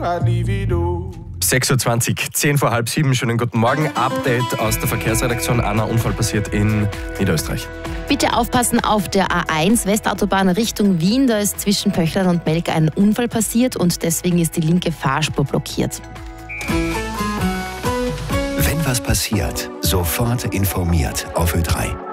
6.20 Uhr, 10 vor halb 7. Schönen guten Morgen. Update aus der Verkehrsredaktion. Anna, Unfall passiert in Niederösterreich. Bitte aufpassen auf der A1 Westautobahn Richtung Wien. Da ist zwischen Pöchlern und Melk ein Unfall passiert und deswegen ist die linke Fahrspur blockiert. Wenn was passiert, sofort informiert auf Ö3.